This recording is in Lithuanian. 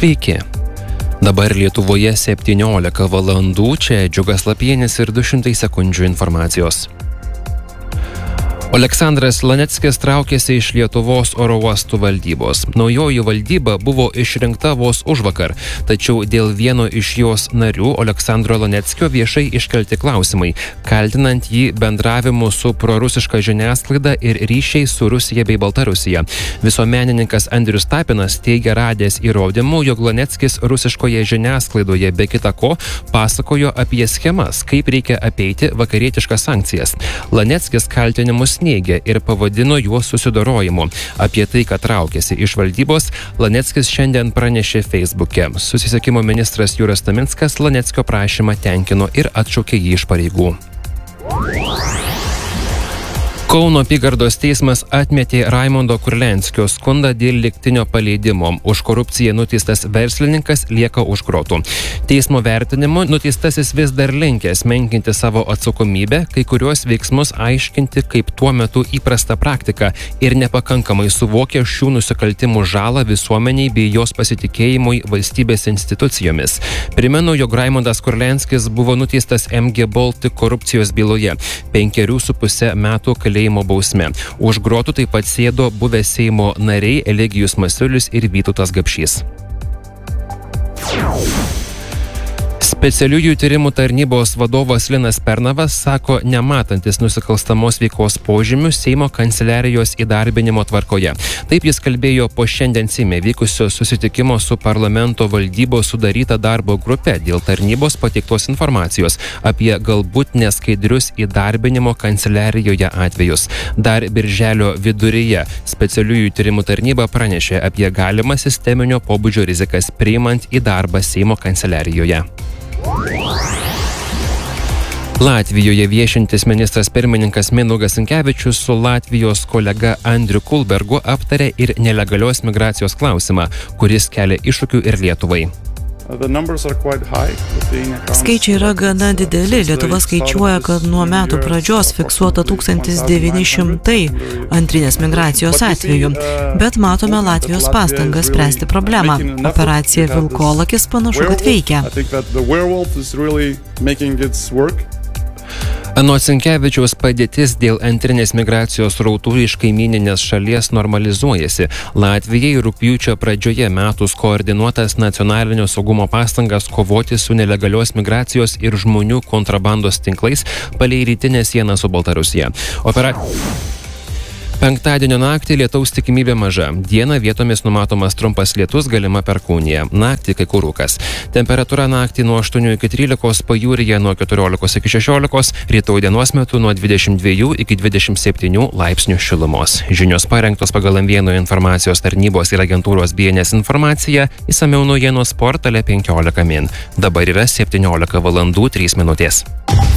Sveiki. Dabar Lietuvoje 17 valandų, čia Džiugas Lapienis ir 200 sekundžių informacijos. Oleksandras Laneckis traukėsi iš Lietuvos oro uostų valdybos. Naujoji valdyba buvo išrinkta vos užvakar, tačiau dėl vieno iš jos narių Oleksandro Laneckio viešai iškelti klausimai, kaltinant jį bendravimu su prorusiška žiniasklaida ir ryšiais su Rusija bei Baltarusija. Visuomenininkas Andrius Tapinas teigia radęs įrodymų, jog Laneckis rusiškoje žiniasklaidoje be kita ko pasakojo apie schemas, kaip reikia apeiti vakarietiškas sankcijas. Laneckis kaltinimus neigia ir pavadino juos susidorojimu. Apie tai, kad traukėsi iš valdybos, Laneckis šiandien pranešė Facebook'e. Susisiekimo ministras Juras Taminskas Laneckio prašymą tenkino ir atšaukė jį iš pareigų. Kauno apygardos teismas atmetė Raimondo Kurlianskio skundą dėl lygtinio paleidimo. Už korupciją nuteistas verslininkas lieka už grotų. Teismo vertinimu nuteistasis vis dar linkęs menkinti savo atsakomybę, kai kuriuos veiksmus aiškinti kaip tuo metu įprasta praktika ir nepakankamai suvokia šių nusikaltimų žalą visuomeniai bei jos pasitikėjimui valstybės institucijomis. Primenu, jog Raimondas Kurlianskis buvo nuteistas MG Baltic korupcijos byloje 5,5 metų kalėjimo bausme. Už grotų taip pat sėdo buvę Seimo nariai Elegijus Masiulis ir Vytautas Gapšys. Specialiųjų tyrimų tarnybos vadovas Linas Pernavas sako, nematantis nusikalstamos veikos požymių Seimo kanceliarijos įdarbinimo tvarkoje. Taip jis kalbėjo po šiandien Seime vykusio susitikimo su parlamento valdybos sudaryta darbo grupė dėl tarnybos pateiktos informacijos apie galbūt neskaidrius įdarbinimo kanceliarijoje atvejus. Dar birželio viduryje specialiųjų tyrimų tarnyba pranešė apie galimą sisteminio pobūdžio rizikas priimant į darbą Seimo kanceliarijoje. Latvijoje viešintis ministras pirmininkas Mindaugas Sinkevičius su Latvijos kolega Andriu Kulbergu aptarė ir nelegalios migracijos klausimą, kuris kelia iššūkių ir Lietuvai. Skaičiai yra gana dideli. Lietuva skaičiuoja, kad nuo metų pradžios fiksuota 1900 antrinės migracijos atvejų, bet matome Latvijos pastangas spręsti problemą. Operacija Vilkolakis panašu, kad veikia. Anot Sinkevičiaus padėtis dėl antrinės migracijos srautų iš kaimyninės šalies normalizuojasi. Latvijai rugpjūčio pradžioje metus koordinuotas nacionalinio saugumo pastangas kovoti su nelegalios migracijos ir žmonių kontrabandos tinklais palei rytinę sieną su Baltarusija. Penktadienio naktį lietaus tikimybė maža. Dieną vietomis numatomas trumpas lietus, galima perkūnija. Naktį kai kur rūkas. Temperatūra naktį nuo 8 iki 13, pajūryje nuo 14 iki 16, rytoj dienos metu nuo 22 iki 27 laipsnių šilumos. Žinios parengtos pagal M1 informacijos tarnybos ir agentūros BNS informaciją, išsamiau naujienos portale 15 min. Dabar yra 17 valandų 3 minutės.